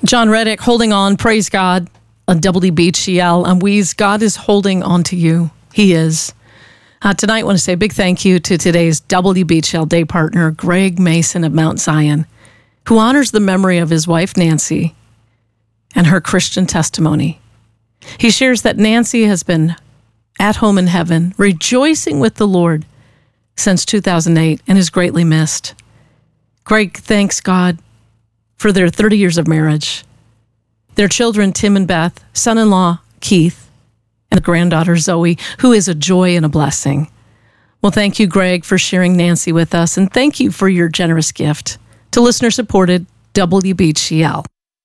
John Reddick, holding on, praise God, on WBGL. And Weez, God is holding on to you. He is. Tonight, I want to say a big thank you to today's WBGL day partner, Greg Mason of Mount Zion, who honors the memory of his wife, Nancy, and her Christian testimony. He shares that Nancy has been at home in heaven, rejoicing with the Lord since 2008 and is greatly missed. Greg thanks God for their 30 years of marriage, their children, Tim and Beth, son-in-law, Keith, and granddaughter, Zoe, who is a joy and a blessing. Well, thank you, Greg, for sharing Nancy with us, and thank you for your generous gift to listener-supported WBGL.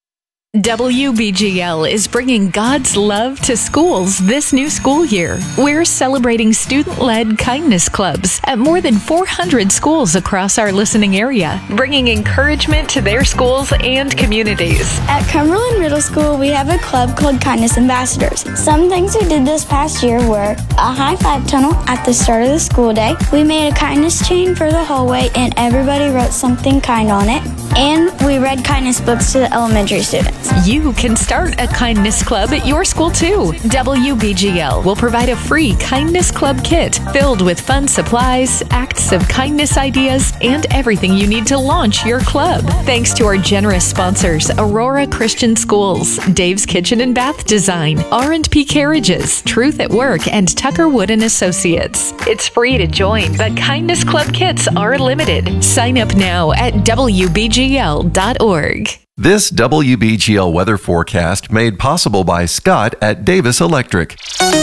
WBGL is bringing God's love to schools this new school year. We're celebrating student-led kindness clubs at more than 400 schools across our listening area, bringing encouragement to their schools and communities. At Cumberland Middle School, we have a club called Kindness Ambassadors. Some things we did this past year were a high-five tunnel at the start of the school day. We made a kindness chain for the hallway, and everybody wrote something kind on it. And we read kindness books to the elementary students. You can start a kindness club at your school too. WBGL will provide a free kindness club kit filled with fun supplies, acts of kindness ideas, and everything you need to launch your club. Thanks to our generous sponsors, Aurora Christian Schools, Dave's Kitchen and Bath Design, R&P Carriages, Truth at Work, and Tucker Wood and Associates. It's free to join, but kindness club kits are limited. Sign up now at WBGL.org. This WBGL weather forecast made possible by Scott at Davis Electric.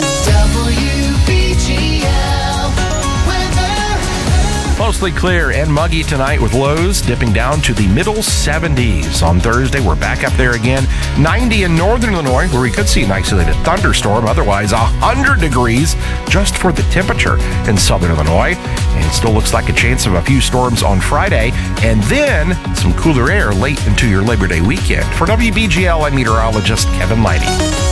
Mostly clear and muggy tonight with lows dipping down to the middle 70s. On Thursday, we're back up there again. 90 in northern Illinois, where we could see an isolated thunderstorm. Otherwise, 100 degrees just for the temperature in southern Illinois. And it still looks like a chance of a few storms on Friday. And then some cooler air late into your Labor Day weekend. For WBGL, I'm meteorologist Kevin Leidy.